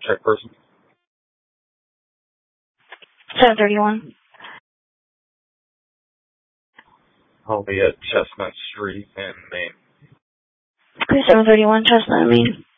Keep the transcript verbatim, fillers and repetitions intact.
check person. seven thirty-one. I'll be at Chestnut Street in Maine. Okay, seven thirty-one, Chestnut, Maine.